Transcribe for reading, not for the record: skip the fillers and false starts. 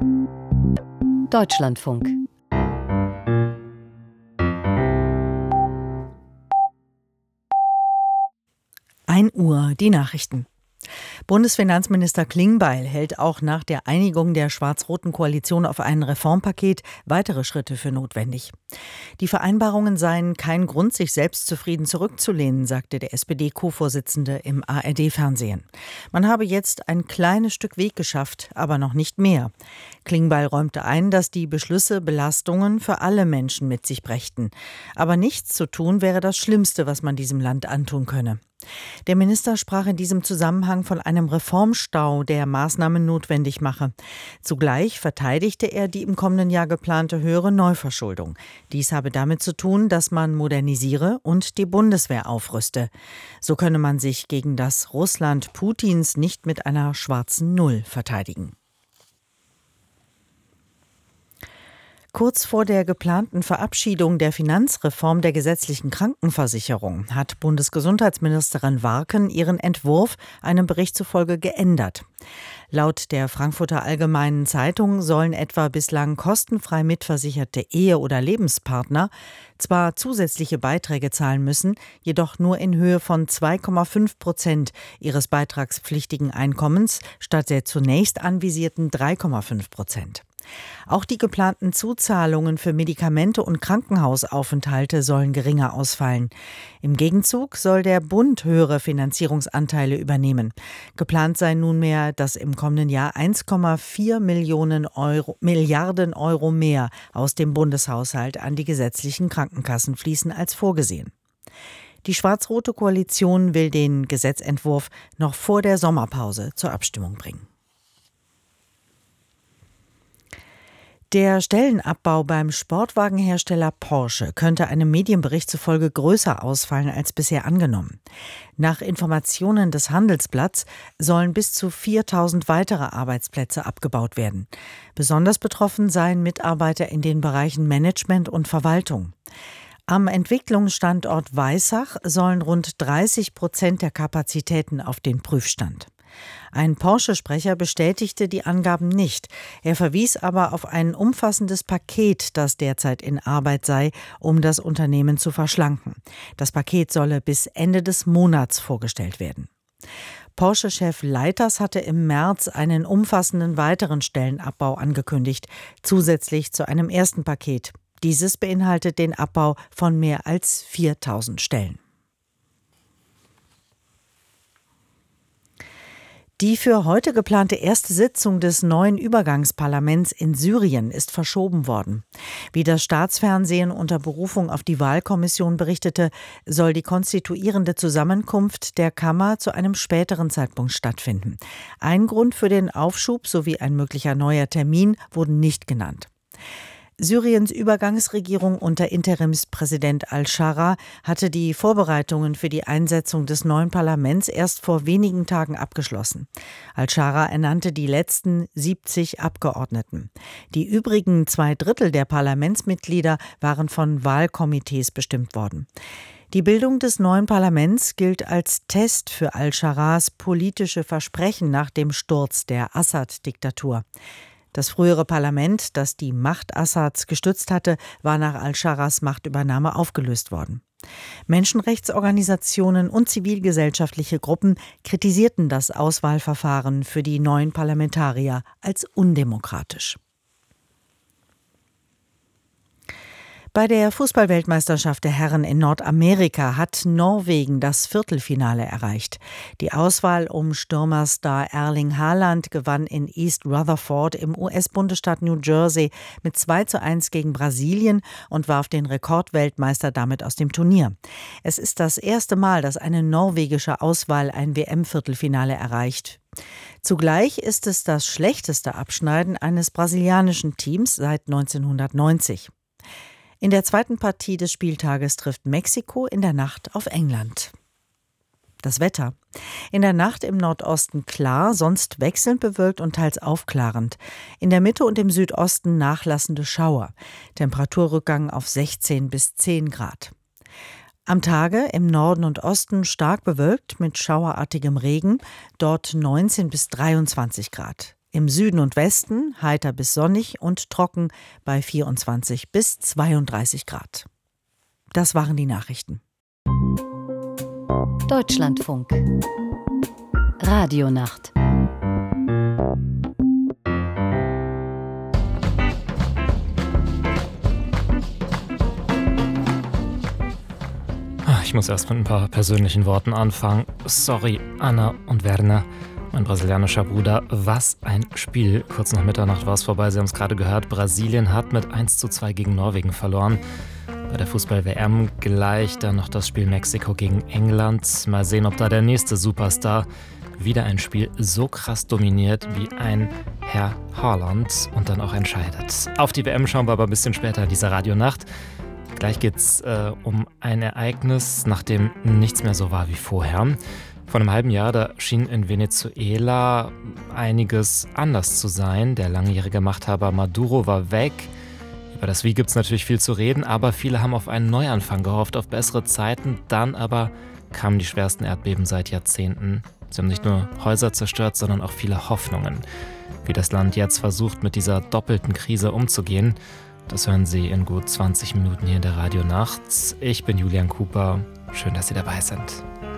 Deutschlandfunk. Uhr, die Nachrichten. Bundesfinanzminister Klingbeil hält auch nach der Einigung der schwarz-roten Koalition auf ein Reformpaket weitere Schritte für notwendig. Die Vereinbarungen seien kein Grund, sich selbstzufrieden zurückzulehnen, sagte der SPD-Co-Vorsitzende im ARD-Fernsehen. Man habe jetzt ein kleines Stück Weg geschafft, aber noch nicht mehr. Klingbeil räumte ein, dass die Beschlüsse Belastungen für alle Menschen mit sich brächten. Aber nichts zu tun wäre das Schlimmste, was man diesem Land antun könne. Der Minister sprach in diesem Zusammenhang von einem Reformstau, der Maßnahmen notwendig mache. Zugleich verteidigte er die im kommenden Jahr geplante höhere Neuverschuldung. Dies habe damit zu tun, dass man modernisiere und die Bundeswehr aufrüste. So könne man sich gegen das Russland Putins nicht mit einer schwarzen Null verteidigen. Kurz vor der geplanten Verabschiedung der Finanzreform der gesetzlichen Krankenversicherung hat Bundesgesundheitsministerin Warken ihren Entwurf einem Bericht zufolge geändert. Laut der Frankfurter Allgemeinen Zeitung sollen etwa bislang kostenfrei mitversicherte Ehe- oder Lebenspartner zwar zusätzliche Beiträge zahlen müssen, jedoch nur in Höhe von 2,5% ihres beitragspflichtigen Einkommens statt der zunächst anvisierten 3,5%. Auch die geplanten Zuzahlungen für Medikamente und Krankenhausaufenthalte sollen geringer ausfallen. Im Gegenzug soll der Bund höhere Finanzierungsanteile übernehmen. Geplant sei nunmehr, dass im kommenden Jahr 1,4 Milliarden Euro mehr aus dem Bundeshaushalt an die gesetzlichen Krankenkassen fließen als vorgesehen. Die schwarz-rote Koalition will den Gesetzentwurf noch vor der Sommerpause zur Abstimmung bringen. Der Stellenabbau beim Sportwagenhersteller Porsche könnte einem Medienbericht zufolge größer ausfallen als bisher angenommen. Nach Informationen des Handelsblatts sollen bis zu 4.000 weitere Arbeitsplätze abgebaut werden. Besonders betroffen seien Mitarbeiter in den Bereichen Management und Verwaltung. Am Entwicklungsstandort Weissach sollen rund 30% der Kapazitäten auf den Prüfstand. Ein Porsche-Sprecher bestätigte die Angaben nicht. Er verwies aber auf ein umfassendes Paket, das derzeit in Arbeit sei, um das Unternehmen zu verschlanken. Das Paket solle bis Ende des Monats vorgestellt werden. Porsche-Chef Leiters hatte im März einen umfassenden weiteren Stellenabbau angekündigt, zusätzlich zu einem ersten Paket. Dieses beinhaltet den Abbau von mehr als 4.000 Stellen. Die für heute geplante erste Sitzung des neuen Übergangsparlaments in Syrien ist verschoben worden. Wie das Staatsfernsehen unter Berufung auf die Wahlkommission berichtete, soll die konstituierende Zusammenkunft der Kammer zu einem späteren Zeitpunkt stattfinden. Ein Grund für den Aufschub sowie ein möglicher neuer Termin wurden nicht genannt. Syriens Übergangsregierung unter Interimspräsident al-Shara hatte die Vorbereitungen für die Einsetzung des neuen Parlaments erst vor wenigen Tagen abgeschlossen. Al-Shara ernannte die letzten 70 Abgeordneten. Die übrigen 2/3 der Parlamentsmitglieder waren von Wahlkomitees bestimmt worden. Die Bildung des neuen Parlaments gilt als Test für al-Sharas politische Versprechen nach dem Sturz der Assad-Diktatur. Das frühere Parlament, das die Macht Assads gestützt hatte, war nach al-Sharas Machtübernahme aufgelöst worden. Menschenrechtsorganisationen und zivilgesellschaftliche Gruppen kritisierten das Auswahlverfahren für die neuen Parlamentarier als undemokratisch. Bei der Fußballweltmeisterschaft der Herren in Nordamerika hat Norwegen das Viertelfinale erreicht. Die Auswahl um Stürmerstar Erling Haaland gewann in East Rutherford im US-Bundesstaat New Jersey mit 2:1 gegen Brasilien und warf den Rekordweltmeister damit aus dem Turnier. Es ist das erste Mal, dass eine norwegische Auswahl ein WM-Viertelfinale erreicht. Zugleich ist es das schlechteste Abschneiden eines brasilianischen Teams seit 1990. In der zweiten Partie des Spieltages trifft Mexiko in der Nacht auf England. Das Wetter. In der Nacht im Nordosten klar, sonst wechselnd bewölkt und teils aufklarend. In der Mitte und im Südosten nachlassende Schauer. Temperaturrückgang auf 16 bis 10 Grad. Am Tage im Norden und Osten stark bewölkt mit schauerartigem Regen, dort 19 bis 23 Grad. Im Süden und Westen heiter bis sonnig und trocken bei 24 bis 32 Grad. Das waren die Nachrichten. Deutschlandfunk. Radionacht. Ich muss erst mit ein paar persönlichen Worten anfangen. Sorry, Anna und Werner, mein brasilianischer Bruder. Was ein Spiel. Kurz nach Mitternacht war es vorbei, Sie haben es gerade gehört. Brasilien hat mit 1:2 gegen Norwegen verloren. Bei der Fußball-WM gleich dann noch das Spiel Mexiko gegen England. Mal sehen, ob da der nächste Superstar wieder ein Spiel so krass dominiert wie ein Herr Haaland und dann auch entscheidet. Auf die WM schauen wir aber ein bisschen später in dieser Radionacht. Gleich geht's um ein Ereignis, nachdem nichts mehr so war wie vorher. Vor einem halben Jahr, da schien in Venezuela einiges anders zu sein. Der langjährige Machthaber Maduro war weg. Über das Wie gibt's natürlich viel zu reden, aber viele haben auf einen Neuanfang gehofft, auf bessere Zeiten. Dann aber kamen die schwersten Erdbeben seit Jahrzehnten. Sie haben nicht nur Häuser zerstört, sondern auch viele Hoffnungen. Wie das Land jetzt versucht, mit dieser doppelten Krise umzugehen, das hören Sie in gut 20 Minuten hier in der Radionacht. Ich bin Julian Cooper. Schön, dass Sie dabei sind.